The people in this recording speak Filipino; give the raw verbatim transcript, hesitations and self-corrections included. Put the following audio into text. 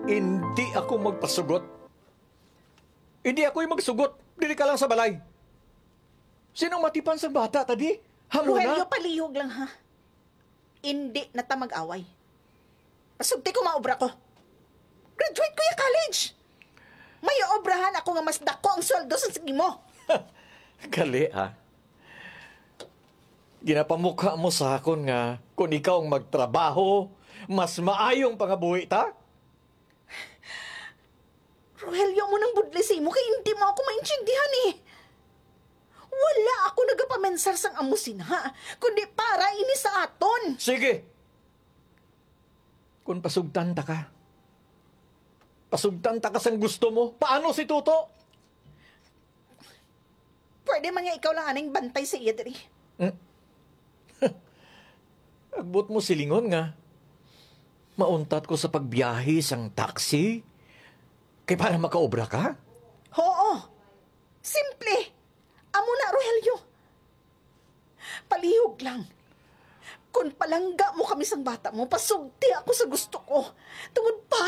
Hindi ako magpasugot. Hindi ako'y magsugot. Dili ka lang sa balay. Sinong matipan sa bata, tadi? Hamo Rogelio, na. palihog lang ha. Hindi na ta mag-away. Pasugti ko maobra ko. Graduate ko yung college. May obrahan ako nga mas dako ang sweldo sa sige mo. Kali, ha? Ginapamukha mo sa akon nga kung ikaw ang magtrabaho, mas maayong pangabuhi ta? Rogelio, mo nang budlisi mo kay hindi mo ako maintindihan eh. Wala ako nagapamensar sang amusin ha, kundi para ini sa aton. Sige! Kung pasugtan ta ka, pasugtan ta ka sang gusto mo, paano si Tuto? Pwede man nga ikaw lang anang bantay sa iya diri. Hmm? Agbot mo silingon nga. Mauntat ko sa pagbiyahe sang taxi. Kay para makaobra ka? Oo. Simple. Amo na, Rogelio. Palihog lang. Kung palangga mo kami sang bata mo, pasugti ako sa gusto ko. Tungod pa